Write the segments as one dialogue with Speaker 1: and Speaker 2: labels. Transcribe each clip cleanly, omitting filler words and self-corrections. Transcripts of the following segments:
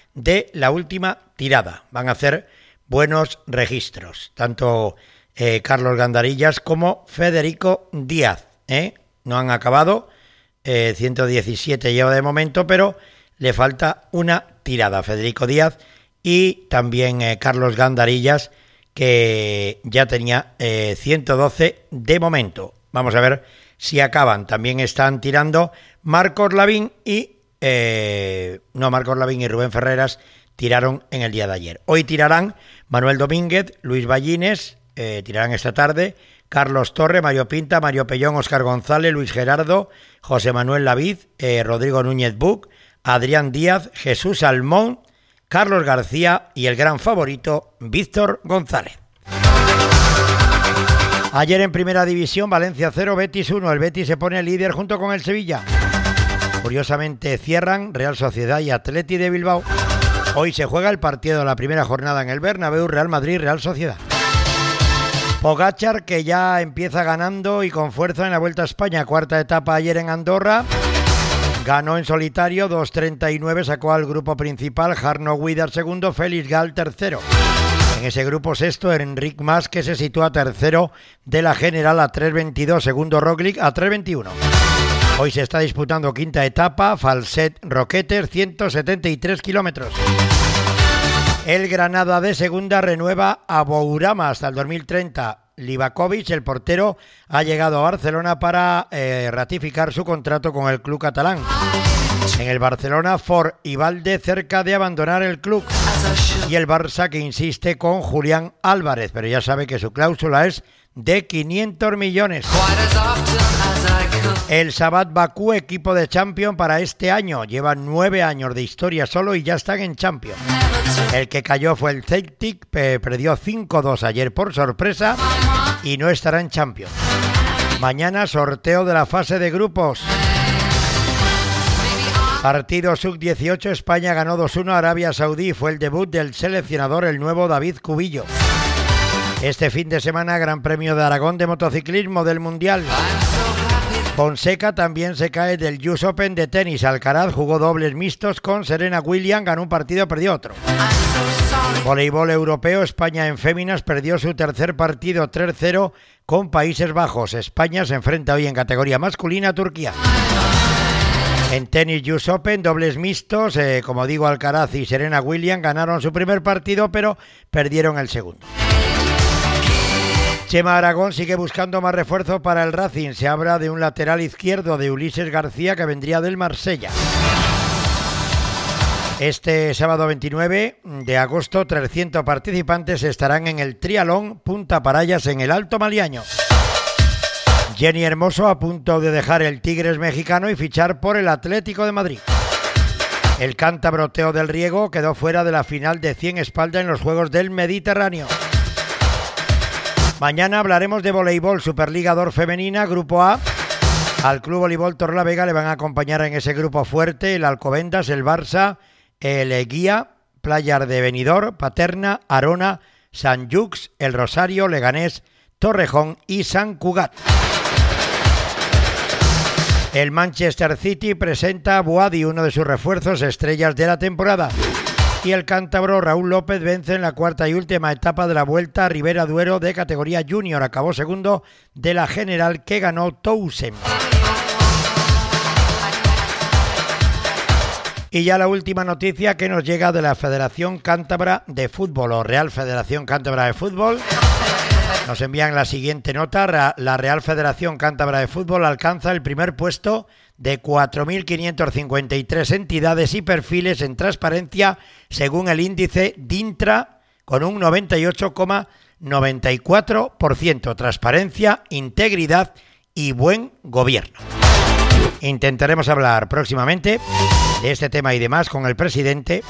Speaker 1: de la última tirada. Van a hacer buenos registros, tanto Carlos Gandarillas como Federico Díaz. No han acabado, 117 lleva de momento, pero le falta una tirada. Federico Díaz y también Carlos Gandarillas, que ya tenía 112 de momento. Vamos a ver si acaban. También están tirando Marcos Lavín y Marcos Lavín y Rubén Ferreras tiraron en el día de ayer. Hoy tirarán Manuel Domínguez, Luis Ballines, tirarán esta tarde, Carlos Torre, Mario Pinta, Mario Pellón, Óscar González, Luis Gerardo, José Manuel Lavid, Rodrigo Núñez Buc, Adrián Díaz, Jesús Almón, Carlos García y el gran favorito Víctor González. Ayer en Primera División, Valencia 0, Betis 1. El Betis se pone líder junto con el Sevilla. Curiosamente cierran Real Sociedad y Atleti de Bilbao. Hoy se juega el partido de la primera jornada en el Bernabéu, Real Madrid, Real Sociedad. Pogačar, que ya empieza ganando y con fuerza en la Vuelta a España. Cuarta etapa ayer en Andorra. Ganó en solitario, 2.39, sacó al grupo principal, Jarno Guidar segundo, Félix Gal tercero. En ese grupo sexto, Enric Mas, que se sitúa tercero de la general a 3.22, segundo Roglic a 3.21. Hoy se está disputando quinta etapa, Falset-Roquetes, 173 kilómetros. El Granada de segunda renueva a Bourama hasta el 2030. Livakovic, el portero, ha llegado a Barcelona para ratificar su contrato con el club catalán. En el Barcelona, Ford y Valde cerca de abandonar el club. Y el Barça, que insiste con Julián Álvarez, pero ya sabe que su cláusula es de 500 millones. El Sabah Bakú, equipo de Champions para este año. Llevan 9 años de historia solo y ya están en Champions. El que cayó fue el Celtic, perdió 5-2 ayer por sorpresa y no estará en Champions. Mañana sorteo de la fase de grupos. Partido sub-18, España ganó 2-1 a Arabia Saudí. Fue el debut del seleccionador, el nuevo David Cubillo. Este fin de semana, Gran Premio de Aragón de motociclismo del Mundial. Fonseca también se cae del US Open de tenis. Alcaraz jugó dobles mixtos con Serena Williams, ganó un partido, perdió otro. Voleibol europeo, España en féminas perdió su tercer partido 3-0 con Países Bajos. España se enfrenta hoy en categoría masculina a Turquía. En tenis US Open, dobles mixtos, como digo, Alcaraz y Serena Williams ganaron su primer partido, pero perdieron el segundo. Chema Aragón sigue buscando más refuerzo para el Racing. Se habla de un lateral izquierdo de Ulises García que vendría del Marsella. Este sábado 29 de agosto, 300 participantes estarán en el Trialón Punta Parayas en el Alto Maliaño. Jenny Hermoso a punto de dejar el Tigres mexicano y fichar por el Atlético de Madrid. El cántabro Teo del Riego quedó fuera de la final de 100 espalda en los Juegos del Mediterráneo. Mañana hablaremos de voleibol, Superliga 2 femenina, Grupo A. Al Club Voleibol Torlavega le van a acompañar en ese grupo fuerte el Alcobendas, el Barça, el Guía, Playas de Benidorm, Paterna, Arona, Sant Llucs, el Rosario, Leganés, Torrejón y Sant Cugat. El Manchester City presenta a Boadi, uno de sus refuerzos estrellas de la temporada. Y el cántabro Raúl López vence en la cuarta y última etapa de la Vuelta a Ribera Duero de categoría junior. Acabó segundo de la general que ganó Tousen. Y ya la última noticia que nos llega de la Federación Cántabra de Fútbol o Real Federación Cántabra de Fútbol. Nos envían la siguiente nota. La Real Federación Cántabra de Fútbol alcanza el primer puesto de 4.553 entidades y perfiles en transparencia según el índice DINTRA con un 98,94%. Transparencia, integridad y buen gobierno. Intentaremos hablar próximamente de este tema y demás con el presidente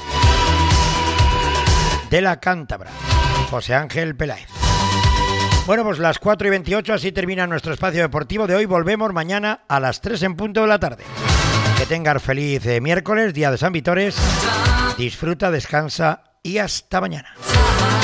Speaker 1: de la Cántabra, José Ángel Peláez. Bueno, pues las 4:28, así termina nuestro espacio deportivo de hoy. Volvemos mañana a las 3 en punto de la tarde. Que tengan feliz miércoles, día de San Vitores. Disfruta, descansa y hasta mañana.